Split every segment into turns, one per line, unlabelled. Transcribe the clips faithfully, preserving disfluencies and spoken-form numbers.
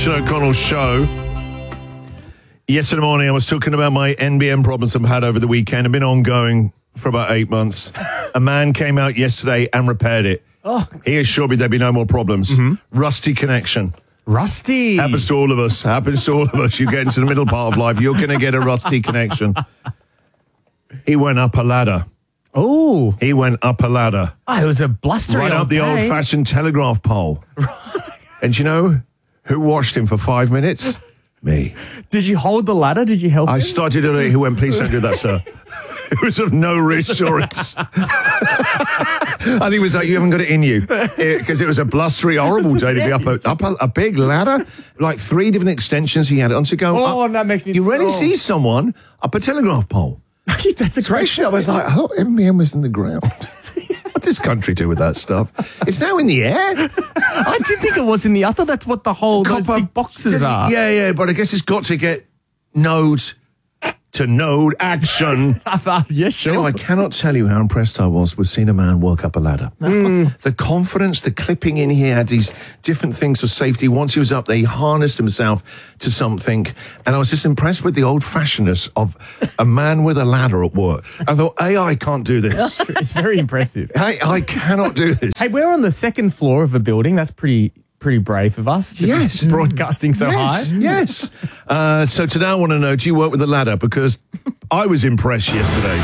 Sean O'Connell show. Yesterday morning, I was talking about my N B N problems I've had over the weekend. I've been ongoing for about eight months. A man came out yesterday and repaired it.
Oh.
He assured me there'd be no more problems. Mm-hmm. Rusty connection.
Rusty.
Happens to all of us. Happens to all of us. You get into the middle part of life, you're going to get a rusty connection. He went up a ladder.
Oh.
He went up a ladder.
Oh, it was a blustery
Right
old
up the
day.
old-fashioned telegraph pole. And you know who watched him for five minutes? Me.
Did you hold the ladder? Did you help
I
him?
started it. He went, please don't do that, sir. It was of no reassurance. I think it was like, you haven't got it in you. Because it, it was a blustery, horrible day to be up a, up a, a big ladder, like three different extensions he had on to go
Oh,
up.
that makes me...
You rarely
oh.
see someone up a telegraph pole.
That's a great
Especially, I was like, oh, M B M was in the ground. What does this country do with that stuff? It's now in the air.
I did think it was in the... I thought that's what the whole... Those
Copper-
big boxes are.
Yeah, yeah, but I guess it's got to get node to node action.
Yeah, sure.
Anyway, I cannot tell you how impressed I was with seeing a man work up a ladder. Mm. The confidence, the clipping in, he had these different things for safety. Once he was up there, he harnessed himself to something. And I was just impressed with the old-fashionedness of a man with a ladder at work. I thought, A I can't do this.
It's very impressive.
I, I cannot do this.
Hey, we're on the second floor of a building. That's pretty... pretty brave of us to
yes.
be broadcasting so
yes,
high.
Yes. Uh, so today I want to know, do you work with a ladder? Because I was impressed yesterday.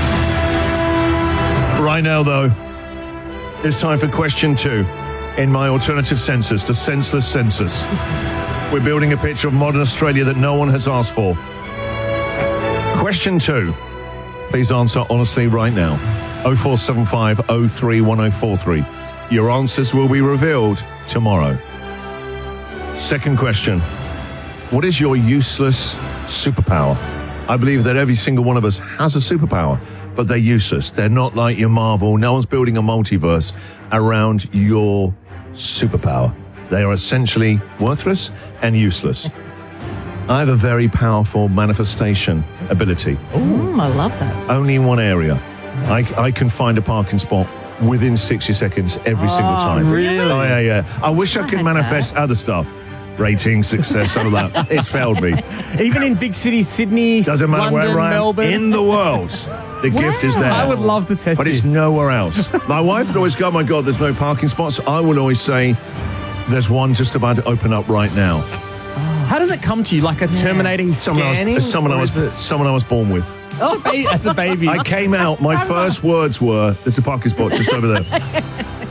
Right now, though, it's time for question two in my alternative census, the senseless census. We're building a picture of modern Australia that no one has asked for. Question two. Please answer honestly right now. oh four seven five oh three one oh four three. Your answers will be revealed tomorrow. Second question. What is your useless superpower? I believe that every single one of us has a superpower, but they're useless. They're not like your Marvel. No one's building a multiverse around your superpower. They are essentially worthless and useless. I have a very powerful manifestation ability.
Mm, I love that.
Only in one area. I, I can find a parking spot within sixty seconds every
Oh,
single time.
really?
Oh, yeah, yeah. I wish I,
I
could
had
manifest other stuff. Rating, success, all of that. It's failed me.
Even in big cities, Sydney,
Doesn't matter
London,
where I am
Melbourne.
in the world. The gift is there.
I would love to test
But
this.
it's nowhere else. My wife would always go, oh my God, there's no parking spots. I will always say, there's one just about to open up right now.
How does it come to you? Like a Terminator he's
Someone I
scanning?
was, someone I
Or
was,
is it-
someone I was born with.
Oh, as a baby.
I came out, my first words were, there's a parking spot just over there.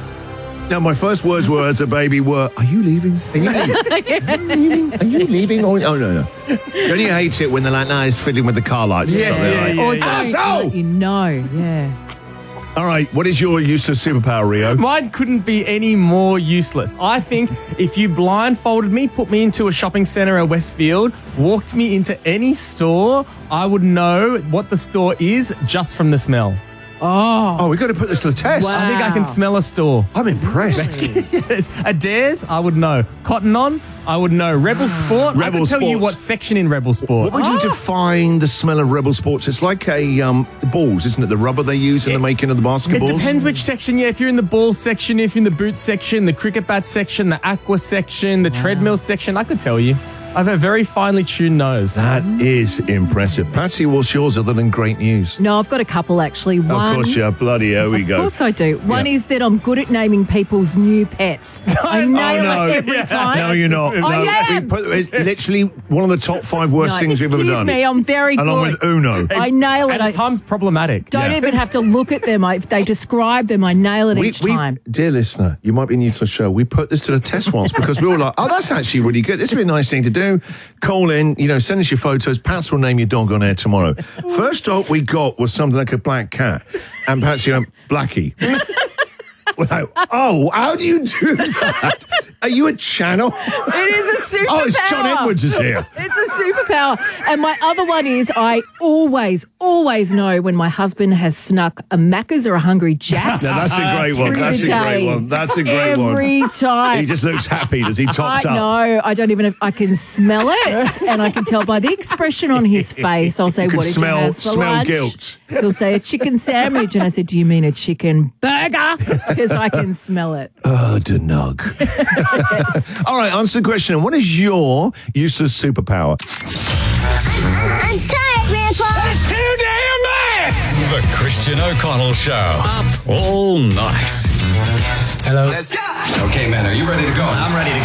Now, my first words were as a baby were, are you leaving? Are you leaving? Are you leaving? Are you leaving? Oh, no, no, no. Don't you hate it when they're like, no, it's fiddling with the car lights or
Yes,
something
yeah,
like
yeah,
Or
yeah.
don't
Asshole!
let you know, yeah.
All right, what is your useless superpower, Rio?
Mine couldn't be any more useless. I think if you blindfolded me, put me into a shopping centre at Westfield, walked me into any store, I would know what the store is just from the smell.
Oh,
Oh, we've got to put this to the test.
Wow.
I think I can smell a store.
I'm impressed.
Yes. Adair's, I would know. Cotton On, I would know. Rebel Sport, I
Rebel
could tell you
Sports.
what section in Rebel Sport.
What would you define the smell of Rebel Sports? It's like a um, the balls, isn't it? The rubber they use in the making of the
It
basketballs.
depends which section. Yeah, if you're in the ball section, if you're in the boot section, the cricket bat section, the aqua section, the treadmill section, I could tell you. I have a very finely tuned nose.
That is impressive. Patsy, what's yours other than great news?
no, I've got a couple actually. One,
Of course, yeah, bloody here we
Of
go.
course I do. One
Yeah.
is that I'm good at naming people's new pets. I nail
no.
it every
Yeah.
time.
No, you're not.
I
no,
am.
We put, it's literally one of the top five worst
No,
things we've ever
excuse
done.
me, I'm very
Along
good.
with Uno.
I nail it.
And
I
at times problematic.
don't
Yeah.
even have to look at them. I, if they describe them, I nail it
We,
each
we,
time.
dear listener, you might be new to the show. We put this to the test once because we were like, oh, that's actually really good. This would be a nice thing to do. Call in, you know, send us your photos. Pats will name your dog on air tomorrow. First dog we got was something like a black cat. And Patsy went, Blackie. We're like, oh, how do you do that? Are you a channel?
It is a superpower.
Oh, it's John Edwards is here.
It's a superpower. And my other one is I always, always know when my husband has snuck a Macca's or a Hungry Jack's.
Now, that's a great one.
through
That's
the
a great
day.
one. That's a great one.
Every time.
He just looks happy. Does he
I
topped up?
know. I don't even have, I can smell it and I can tell by the expression on his face. I'll say,
You can
what did
smell-
you have for
smell
lunch?
guilt.
He'll say a chicken sandwich. And I said, do you mean a chicken burger? Because I can smell it.
Uh, Denug.
Yes.
All right, answer the question. What is your useless superpower?
I'm tired, Grandpa. That's too damn bad.
The Christian O'Connell Show. Up all night.
Hello.
Let's go. Okay, man, are you ready to go? I'm ready to go.